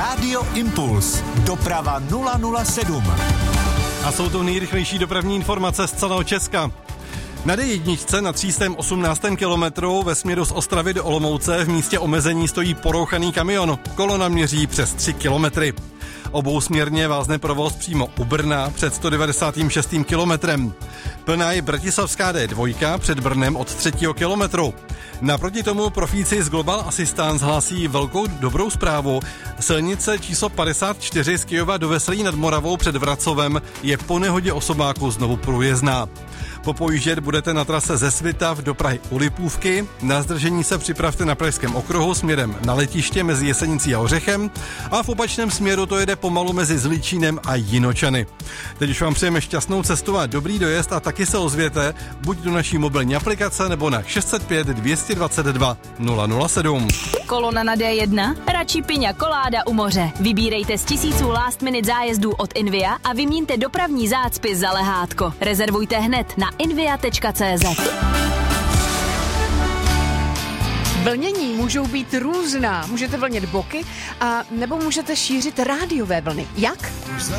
Rádio Impuls. Doprava 007. A jsou to nejrychlejší dopravní informace z celého Česka. Na D1 na 318. kilometru ve směru z Ostravy do Olomouce v místě omezení stojí porouchaný kamion. Kolona měří přes 3 kilometry. Obousměrně vázne provoz přímo u Brna před 196. kilometrem. Plná je bratislavská D2 před Brnem od 3. kilometru. Naproti tomu profíci z Global Assistance hlásí velkou dobrou zprávu. Silnice číslo 54 z Kyjova do Veselí nad Moravou před Vracovem je po nehodě osobáku znovu průjezdná. Popojíždět budete na trase ze Svitav do Prahy u Lipůvky. Na zdržení se připravte na Pražském okruhu směrem na letiště mezi Jesenicí a Ořechem a v opačném směru to jede pomalu mezi Zličínem a Jinočany. Teď už vám přejeme šťastnou cestu a dobrý dojezd a taky se ozvěte buď do naší mobilní aplikace nebo na 605 222 007. Kolona na D1? Radši piňa koláda u moře. Vybírejte z tisíců last minute zájezdů od Invia a vyměňte dopravní zácpy za lehátko. Rezervujte hned na invia.cz. Vlnění můžou být různá. Můžete vlnit boky a nebo můžete šířit rádiové vlny. Jak? Už za